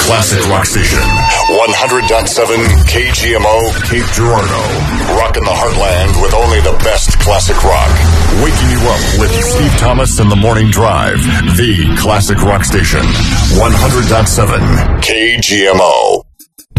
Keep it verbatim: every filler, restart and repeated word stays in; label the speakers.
Speaker 1: classic rock station. one hundred point seven K G M O, Cape Girardeau. Rocking the heartland with only the best classic rock. Waking you up with Steve Thomas and the Morning Drive. The classic rock station. one hundred point seven K G M O.